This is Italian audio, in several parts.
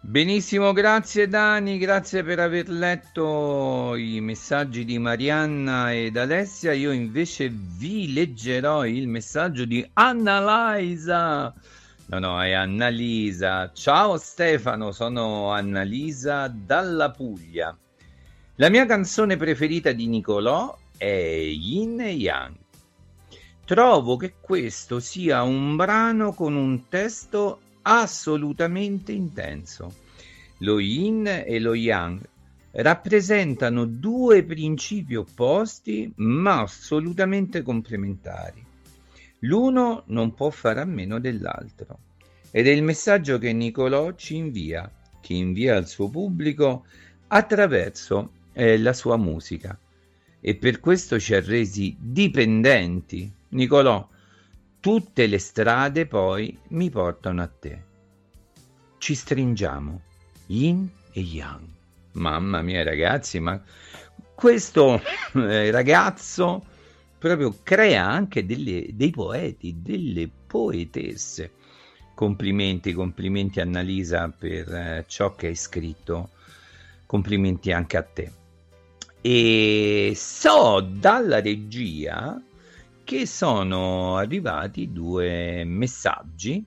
Benissimo, grazie Dani, grazie per aver letto i messaggi di Marianna ed Alessia. Io invece vi leggerò il messaggio di Annalisa. No, è Annalisa. Ciao Stefano, sono Annalisa dalla Puglia. La mia canzone preferita di Nicolò è Yin e Yang. Trovo che questo sia un brano con un testo assolutamente intenso. Lo yin e lo yang rappresentano due principi opposti ma assolutamente complementari. L'uno non può fare a meno dell'altro ed è il messaggio che Nicolò ci invia, che invia al suo pubblico attraverso la sua musica, e per questo ci ha resi dipendenti. Nicolò, tutte le strade poi mi portano a te. Ci stringiamo, yin e yang. Mamma mia ragazzi, ma questo ragazzo proprio crea anche dei poeti, delle poetesse. Complimenti Annalisa per ciò che hai scritto, complimenti anche a te. E so dalla regia che sono arrivati 2 messaggi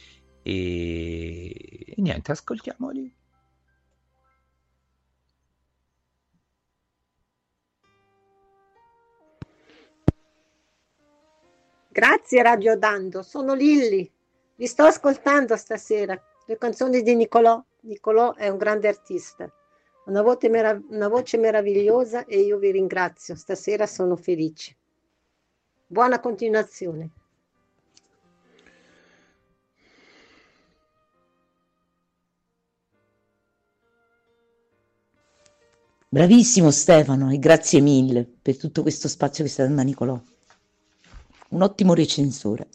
e niente, ascoltiamoli. Grazie Radio Dando, sono Lilli. Vi sto ascoltando stasera le canzoni di Nicolò. Nicolò è un grande artista, una voce meravigliosa e io vi ringrazio. Stasera sono felice. Buona continuazione. Bravissimo Stefano e grazie mille per tutto questo spazio che stai dando a Nicolò. Un ottimo recensore.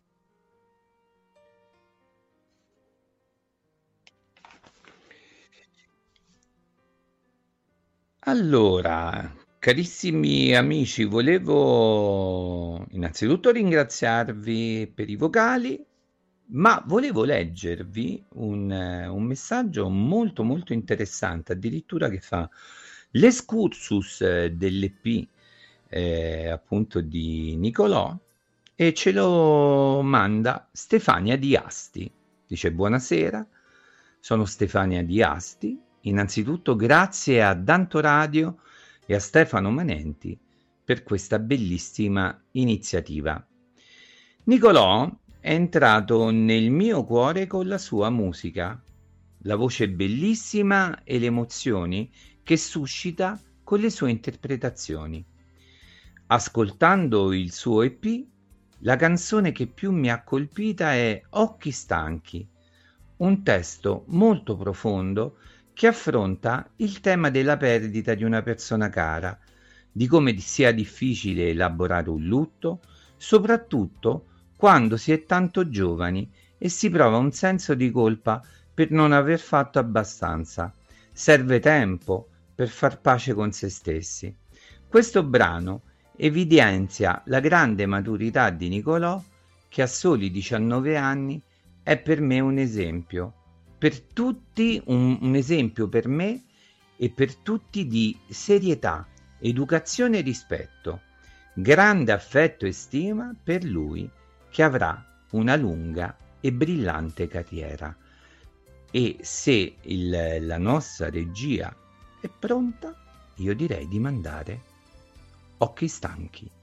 Allora, carissimi amici, volevo innanzitutto ringraziarvi per i vocali, ma volevo leggervi un messaggio molto molto interessante, addirittura che fa l'excursus dell'EP appunto di Nicolò, e ce lo manda Stefania Di Asti. Dice: buonasera, sono Stefania Di Asti. Innanzitutto grazie a Danto Radio e a Stefano Manenti per questa bellissima iniziativa. Nicolò è entrato nel mio cuore con la sua musica, la voce bellissima e le emozioni che suscita con le sue interpretazioni. Ascoltando il suo EP, la canzone che più mi ha colpita è Occhi stanchi, un testo molto profondo che affronta il tema della perdita di una persona cara, di come sia difficile elaborare un lutto, soprattutto quando si è tanto giovani e si prova un senso di colpa per non aver fatto abbastanza. Serve tempo per far pace con se stessi. Questo brano evidenzia la grande maturità di Nicolò, che a soli 19 anni è per me un esempio, per tutti un esempio per me e per tutti di serietà, educazione e rispetto. Grande affetto e stima per lui, che avrà una lunga e brillante carriera. E se la nostra regia è pronta, io direi di mandare Occhi stanchi.